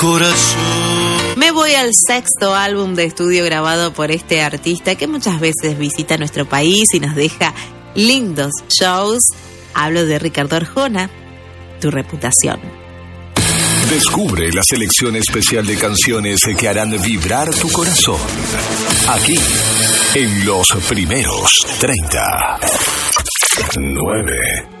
corazón. Me voy al sexto álbum de estudio grabado por este artista que muchas veces visita nuestro país y nos deja lindos shows. Hablo de Ricardo Arjona, Tu reputación. Descubre la selección especial de canciones que harán vibrar tu corazón. Aquí, en los primeros 30. 9.